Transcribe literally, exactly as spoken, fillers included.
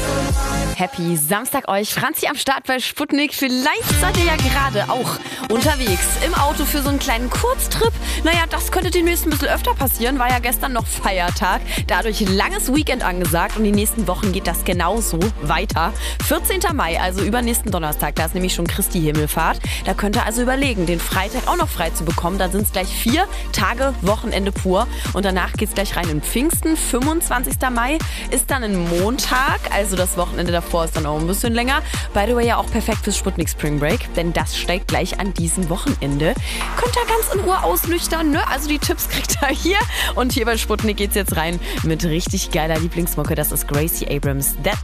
Happy Samstag euch. Franzi am Start bei Sputnik. Vielleicht seid ihr ja gerade auch unterwegs im Auto für so einen kleinen Kurztrip. Naja, das könnte demnächst ein bisschen öfter passieren. War ja gestern noch Feiertag. Dadurch langes Weekend angesagt und die nächsten Wochen geht das genauso weiter. vierzehnten Mai, also übernächsten Donnerstag, da ist nämlich schon Christi Himmelfahrt. Da könnt ihr also überlegen, den Freitag auch noch frei zu bekommen. Dann sind es gleich vier Tage Wochenende pur. Und danach geht es gleich rein in Pfingsten. fünfundzwanzigsten Mai ist dann ein Montag, also das Wochenende davor ist dann auch ein bisschen länger. By the way, ja auch perfekt fürs Sputnik Spring Break, denn das steigt gleich an diesem Wochenende. Könnt ihr ganz in Ruhe ausnüchtern, ne? Also die Tipps kriegt ihr hier. Und hier bei Sputnik geht's jetzt rein mit richtig geiler Lieblingsmucke. Das ist Gracie Abrams, That